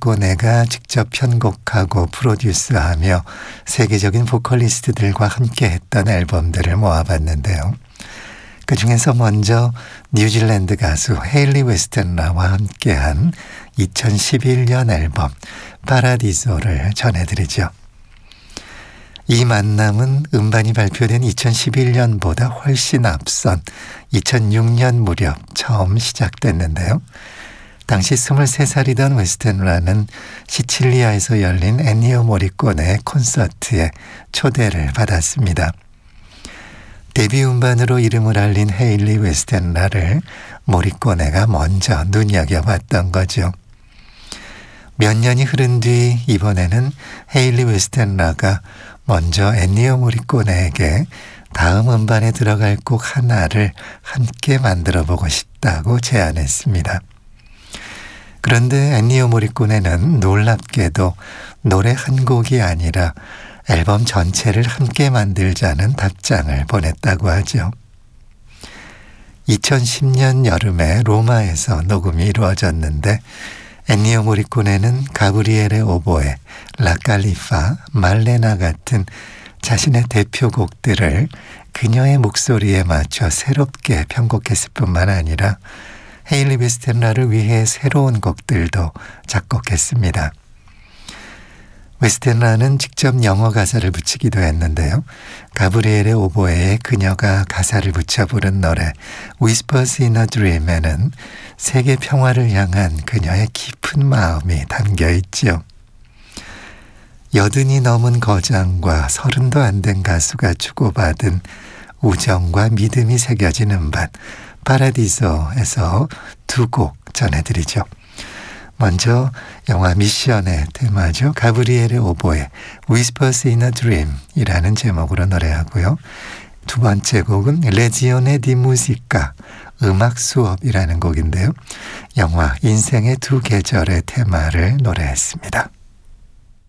모리꼬네가 직접 편곡하고 프로듀스하며 세계적인 보컬리스트들과 함께했던 앨범들을 모아봤는데요. 그 중에서 먼저 뉴질랜드 가수 헤일리 웨스턴라와 함께한 2011년 앨범 파라디소를 전해드리죠. 이 만남은 음반이 발표된 2011년보다 훨씬 앞선 2006년 무렵 처음 시작됐는데요. 당시 23살이던 웨스턴라는 시칠리아에서 열린 엔니오 모리꼬네 콘서트에 초대를 받았습니다. 데뷔 음반으로 이름을 알린 헤일리 웨스턴라를 모리꼬네가 먼저 눈여겨봤던 거죠. 몇 년이 흐른 뒤 이번에는 헤일리 웨스턴라가 먼저 엔니오 모리꼬네에게 다음 음반에 들어갈 곡 하나를 함께 만들어보고 싶다고 제안했습니다. 그런데 엔니오 모리꼬네는 놀랍게도 노래 한 곡이 아니라 앨범 전체를 함께 만들자는 답장을 보냈다고 하죠. 2010년 여름에 로마에서 녹음이 이루어졌는데 엔니오 모리꼬네는 가브리엘의 오보에, 라칼리파, 말레나 같은 자신의 대표곡들을 그녀의 목소리에 맞춰 새롭게 편곡했을 뿐만 아니라 헤일리 웨스턴라를 위해 새로운 곡들도 작곡했습니다. 웨스턴라는 직접 영어 가사를 붙이기도 했는데요. 가브리엘의 오보에에 그녀가 가사를 붙여 부른 노래 Whispers in a Dream에는 세계 평화를 향한 그녀의 깊은 마음이 담겨 있죠. 80이 넘은 거장과 30도 안 된 가수가 주고받은 우정과 믿음이 새겨진 음반 파라디소에서 두 곡 전해드리죠. 먼저 영화 미션의 테마죠. 가브리엘의 오보에 Whispers in a Dream 이라는 제목으로 노래하고요. 두 번째 곡은 레지오네 디 무지카 음악 수업이라는 곡인데요. 영화 인생의 두 계절의 테마를 노래했습니다.